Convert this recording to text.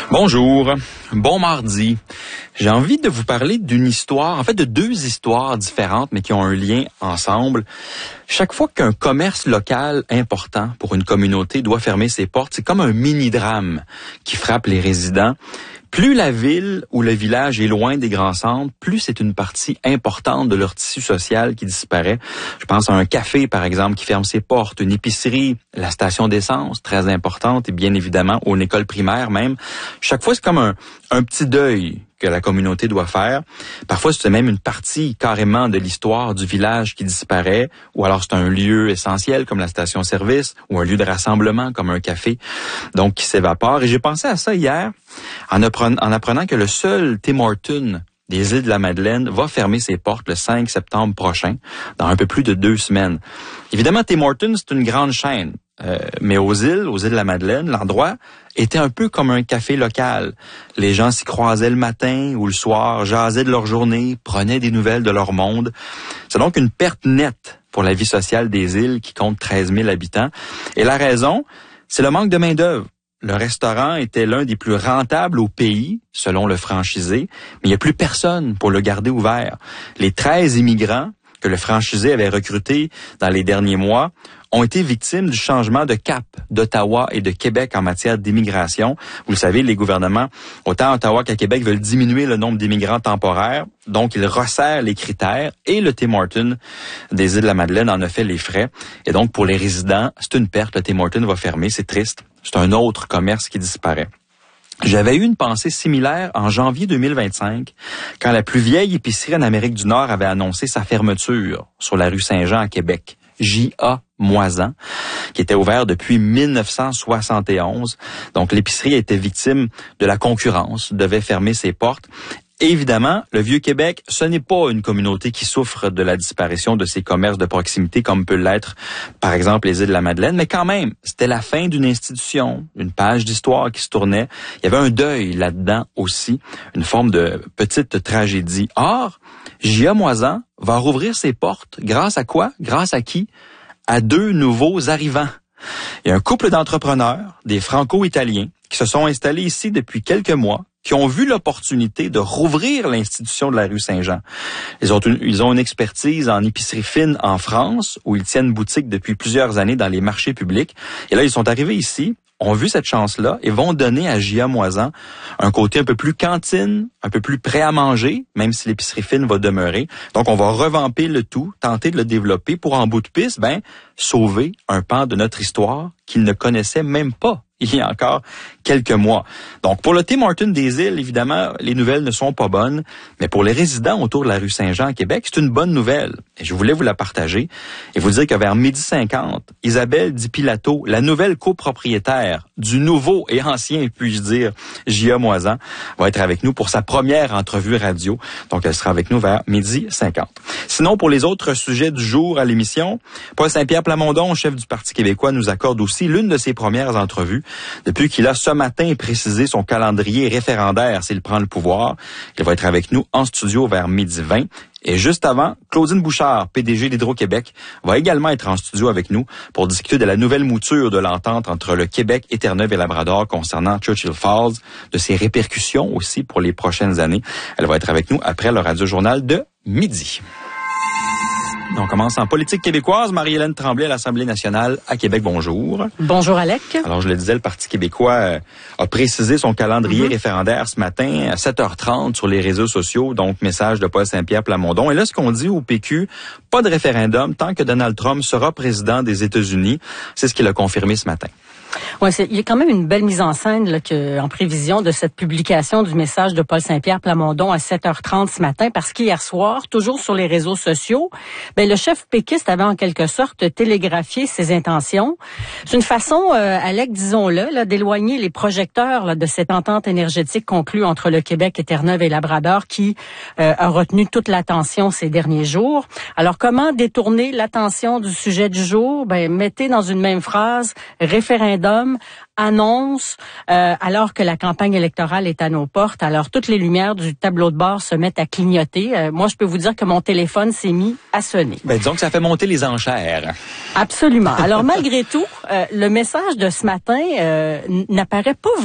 Bonjour, bon mardi. J'ai envie de vous parler d'une histoire, en fait de deux histoires différentes mais qui ont un lien ensemble. Chaque fois qu'un commerce local important pour une communauté doit fermer ses portes, c'est comme un mini-drame qui frappe les résidents. Plus la ville ou le village est loin des grands centres, plus c'est une partie importante de leur tissu social qui disparaît. Je pense à un café, par exemple, qui ferme ses portes, une épicerie, la station d'essence, très importante, et bien évidemment, une école primaire même. Chaque fois, c'est comme un petit deuil que la communauté doit faire. Parfois, c'est même une partie carrément de l'histoire du village qui disparaît, ou alors c'est un lieu essentiel comme la station-service, ou un lieu de rassemblement comme un café, donc qui s'évapore. Et j'ai pensé à ça hier en apprenant que le seul Tim Hortons des îles de la Madeleine va fermer ses portes le 5 septembre prochain, dans un peu plus de 2 semaines. Évidemment, Tim Hortons, c'est une grande chaîne. Mais aux îles de la Madeleine, l'endroit était un peu comme un café local. Les gens s'y croisaient le matin ou le soir, jasaient de leur journée, prenaient des nouvelles de leur monde. C'est donc une perte nette pour la vie sociale des îles qui compte 13 000 habitants. Et la raison, c'est le manque de main-d'œuvre. Le restaurant était l'un des plus rentables au pays, selon le franchisé, mais il n'y a plus personne pour le garder ouvert. Les 13 immigrants que le franchisé avait recrutés dans les derniers mois ont été victimes du changement de cap d'Ottawa et de Québec en matière d'immigration. Vous le savez, les gouvernements, autant à Ottawa qu'à Québec, veulent diminuer le nombre d'immigrants temporaires. Donc, ils resserrent les critères et le Tim Hortons des îles de la Madeleine en a fait les frais. Et donc, pour les résidents, c'est une perte. Le Tim Hortons va fermer. C'est triste. C'est un autre commerce qui disparaît. J'avais eu une pensée similaire en janvier 2025, quand la plus vieille épicerie en Amérique du Nord avait annoncé sa fermeture sur la rue Saint-Jean à Québec. J.A. Moisan, qui était ouvert depuis 1971. Donc, l'épicerie était victime de la concurrence, devait fermer ses portes. Et évidemment, le Vieux-Québec, ce n'est pas une communauté qui souffre de la disparition de ses commerces de proximité comme peut l'être, par exemple, les îles de la Madeleine, mais quand même, c'était la fin d'une institution, une page d'histoire qui se tournait. Il y avait un deuil là-dedans aussi, une forme de petite tragédie. Or, J.A. Moisan va rouvrir ses portes grâce à quoi? Grâce à qui? À 2 nouveaux arrivants. Il y a un couple d'entrepreneurs, des franco-italiens, qui se sont installés ici depuis quelques mois, qui ont vu l'opportunité de rouvrir l'institution de la rue Saint-Jean. Ils ont une expertise en épicerie fine en France, où ils tiennent boutique depuis plusieurs années dans les marchés publics. Et là, ils sont arrivés ici, ont vu cette chance-là et vont donner à J.A. Moisan un côté un peu plus cantine, un peu plus prêt à manger, même si l'épicerie fine va demeurer. Donc, on va revamper le tout, tenter de le développer pour, en bout de piste, sauver un pan de notre histoire qu'ils ne connaissaient même pas il y a encore quelques mois. Donc, pour le Tim Hortons des îles, évidemment, les nouvelles ne sont pas bonnes, mais pour les résidents autour de la rue Saint-Jean à Québec, c'est une bonne nouvelle. Et je voulais vous la partager et vous dire que vers 12h50, Isabelle Di Pilato, la nouvelle copropriétaire du nouveau et ancien, puis-je dire, J.A. Moisan, va être avec nous pour sa première entrevue radio. Donc, elle sera avec nous vers 12h50. Sinon, pour les autres sujets du jour à l'émission, Paul Saint-Pierre Plamondon, chef du Parti québécois, nous accorde aussi l'une de ses premières entrevues depuis qu'il a ce matin précisé son calendrier référendaire s'il prend le pouvoir. Il va être avec nous en studio vers 12h20. Et juste avant, Claudine Bouchard, PDG d'Hydro-Québec, va également être en studio avec nous pour discuter de la nouvelle mouture de l'entente entre le Québec et Terre-Neuve et Labrador concernant Churchill Falls, de ses répercussions aussi pour les prochaines années. Elle va être avec nous après le radio-journal de midi. On commence en politique québécoise. Marie-Hélène Tremblay à l'Assemblée nationale à Québec. Bonjour. Bonjour, Alec. Alors, je le disais, le Parti québécois a précisé son calendrier référendaire ce matin à 7h30 sur les réseaux sociaux. Donc, message de Paul Saint-Pierre Plamondon. Et là, ce qu'on dit au PQ, pas de référendum tant que Donald Trump sera président des États-Unis. C'est ce qu'il a confirmé ce matin. Ouais, il y a quand même une belle mise en scène là, en prévision de cette publication du message de Paul Saint-Pierre Plamondon à 7h30 ce matin, parce qu'hier soir, toujours sur les réseaux sociaux, le chef péquiste avait en quelque sorte télégraphié ses intentions. C'est une façon, Alec, disons-le, là, d'éloigner les projecteurs là, de cette entente énergétique conclue entre le Québec et Terre-Neuve et Labrador qui a retenu toute l'attention ces derniers jours. Alors, comment détourner l'attention du sujet du jour? Mettez dans une même phrase référendum, annonce, alors que la campagne électorale est à nos portes. Alors, toutes les lumières du tableau de bord se mettent à clignoter. Moi, je peux vous dire que mon téléphone s'est mis à sonner. Disons que ça fait monter les enchères. Absolument. Alors, malgré tout, le message de ce matin n'apparaît pas